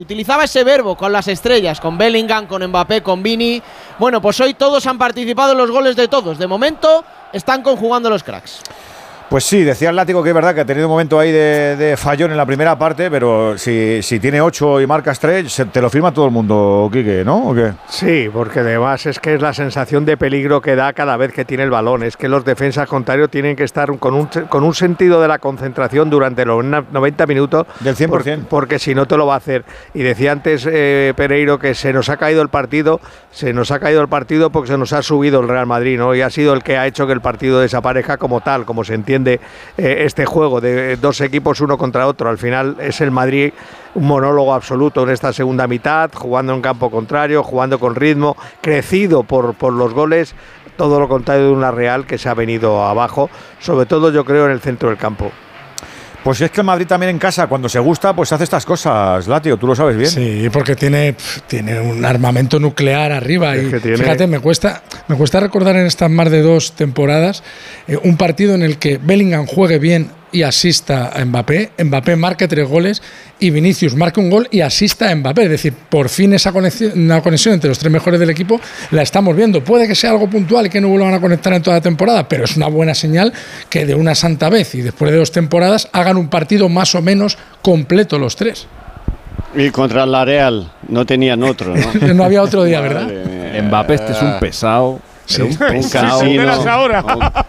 Utilizaba ese verbo con las estrellas, con Bellingham, con Mbappé, con Vini. Bueno, pues hoy todos han participado en los goles de todos. De momento están conjugando los cracks. Pues sí, decía el Látigo que es verdad que ha tenido un momento ahí de fallón en la primera parte, pero si tiene 8 y marcas 3, te lo firma todo el mundo, Quique, ¿no? ¿O qué? Sí, porque además es que es la sensación de peligro que da cada vez que tiene el balón. Es que los defensas contrarios tienen que estar con un sentido de la concentración durante los 90 minutos. Del 100%. Porque si no te lo va a hacer. Y decía antes Pereiro que se nos ha caído el partido porque se nos ha subido el Real Madrid, ¿no? Y ha sido el que ha hecho que el partido desaparezca como tal, como se entiende este juego de dos equipos uno contra otro. Al final es el Madrid un monólogo absoluto en esta segunda mitad, jugando en campo contrario, jugando con ritmo, crecido por los goles, todo lo contrario de una Real que se ha venido abajo, sobre todo yo creo en el centro del campo. Pues es que el Madrid también en casa, cuando se gusta, pues hace estas cosas, Latio, tú lo sabes bien. Sí, porque tiene un armamento nuclear arriba. Y fíjate, me cuesta recordar en estas más de 2 temporadas un partido en el que Bellingham juegue bien y asista a Mbappé, Mbappé marque 3 goles y Vinicius marque un gol y asista a Mbappé. Es decir, por fin una conexión entre los 3 mejores del equipo la estamos viendo. Puede que sea algo puntual y que no vuelvan a conectar en toda la temporada, pero es una buena señal que de una santa vez y después de 2 temporadas hagan un partido más o menos completo los 3. Y contra la Real no tenían otro, ¿no? No había otro día, ¿verdad? Mbappé es un pesado. Sí. Un casino. Ahora.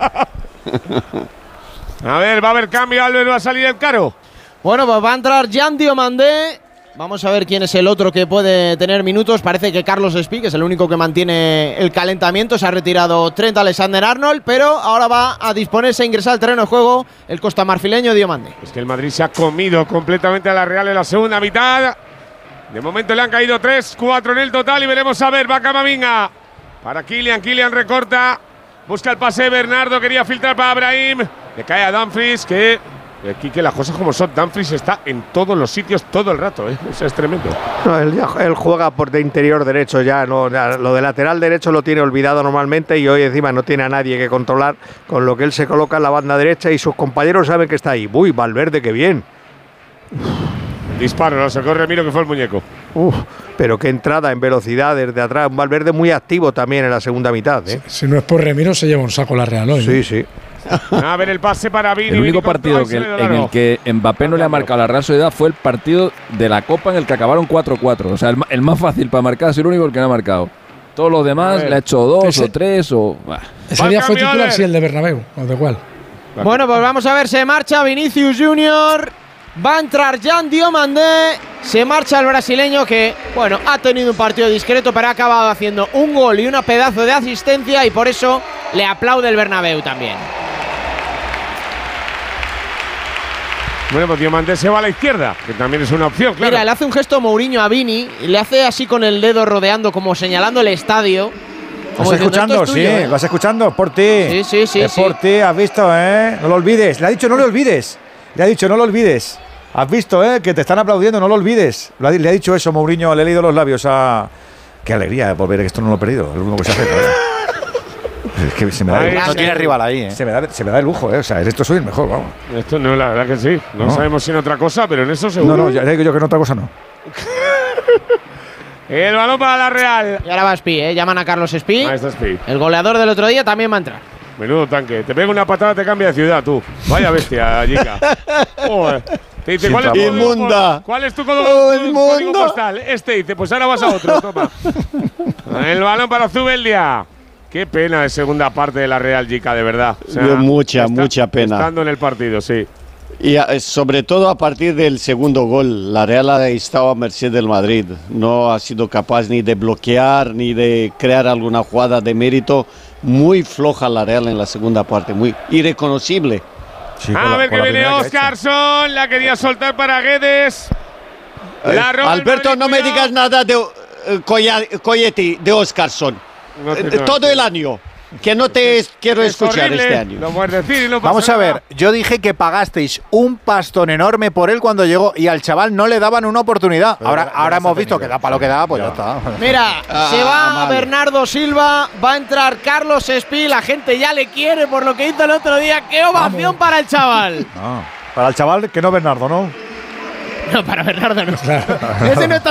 A ver, va a haber cambio, Albert, va a salir el Caro. Bueno, pues va a entrar Jan Diomandé. Vamos a ver quién es el otro que puede tener minutos. Parece que Carlos Espí, que es el único que mantiene el calentamiento. Se ha retirado Trent Alexander-Arnold, pero ahora va a disponerse a ingresar al terreno de juego el costamarfileño Diomandé. Es que el Madrid se ha comido completamente a la Real en la segunda mitad. De momento le han caído 3, 4 en el total y veremos a ver. Va Camavinga para Kylian recorta. Busca el pase de Bernardo, quería filtrar para Brahim. Le cae a Dumfries, que aquí que las cosas como son. Dumfries está en todos los sitios todo el rato, ¿eh? Eso es tremendo. No, él juega por de interior derecho ya, no, lo de lateral derecho lo tiene olvidado normalmente y hoy encima no tiene a nadie que controlar, con lo que él se coloca en la banda derecha y sus compañeros saben que está ahí. Uy, Valverde, qué bien. Disparo, lo sacó Remiro, que fue el muñeco. Pero qué entrada en velocidad desde atrás. Un Valverde muy activo también en la segunda mitad, ¿eh? Si no es por Remiro, se lleva un saco la Real hoy. Sí, sí. A ver el pase para Vini. El único partido en el que Mbappé no le ha marcado a la Real Sociedad fue el partido de la Copa en el que acabaron 4-4. O sea, el más fácil para marcar es el único el que no ha marcado. Todos los demás le ha hecho 2 o 3 o… Ese día fue titular, sí, el de Bernabéu, o de igual. Bueno, pues vamos a ver, se marcha Vinicius Junior. Va a entrar Jan Diomandé. Se marcha el brasileño que, bueno, ha tenido un partido discreto, pero ha acabado haciendo un gol y una pedazo de asistencia y por eso le aplaude el Bernabéu también. Bueno, pues Diomandé se va a la izquierda, que también es una opción, claro. Mira, le hace un gesto Mourinho a Vini y le hace así con el dedo rodeando, como señalando el estadio. ¿Vas escuchando? Sí, ¿vas escuchando? Por ti. Sí. Es por ti, has visto, ¿eh? No lo olvides. Le ha dicho no lo olvides. Le ha dicho no lo olvides. Has visto, que te están aplaudiendo, no lo olvides. Le ha dicho eso Mourinho, le he leído los labios a… Qué alegría por ver que esto no lo he perdido. Es lo único que se hace, ¿verdad? Es que se me da… No tiene rival ahí, ¿eh? Se me da el lujo, ¿eh? O sea, esto soy el mejor, vamos. Esto no, la verdad que sí. No sabemos si en otra cosa, pero en eso seguro. No, ya digo yo que en otra cosa no. El balón para la Real. Y ahora va Espí, llaman a Carlos Espí. Ahí está Espí. El goleador del otro día también va a entrar. Menudo tanque. Te pega una patada, te cambia de ciudad, tú. Vaya bestia, Jica. Te dice, ¿cuál es tu código postal? Este dice, pues ahora vas a otro, toma. El balón para Zubeldia. Qué pena de segunda parte de la Real, Jica, de verdad. O sea, mucha pena. Estando en el partido, sí. Y sobre todo a partir del segundo gol, la Real ha estado a merced del Madrid. No ha sido capaz ni de bloquear, ni de crear alguna jugada de mérito. Muy floja la Real en la segunda parte, muy irreconocible. Sí, a ver que viene Óscarson, la quería soltar para Guedes. Alberto, no me digas nada de Coyetti, de Óscarson. Todo el año. Que no te quiero escuchar este año. Vamos a ver, yo dije que pagasteis un pastón enorme por él cuando llegó y al chaval no le daban una oportunidad. Ahora hemos visto que da para lo que da, pues ya está. Mira, se va Bernardo Silva, va a entrar Carlos Espí, la gente ya le quiere por lo que hizo el otro día. ¡Qué ovación para el chaval! Para el chaval que no Bernardo, ¿no? No, para Bernardo no. Claro. Ese no está